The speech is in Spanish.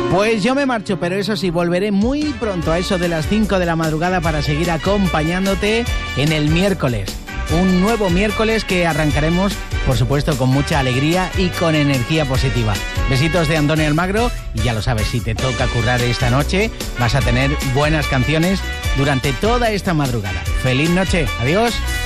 Pues yo me marcho, pero eso sí, volveré muy pronto a eso de las 5 de la madrugada para seguir acompañándote en el miércoles. Un nuevo miércoles que arrancaremos, por supuesto, con mucha alegría y con energía positiva. Besitos de Antonio Almagro y ya lo sabes, si te toca currar esta noche, vas a tener buenas canciones durante toda esta madrugada. ¡Feliz noche! ¡Adiós!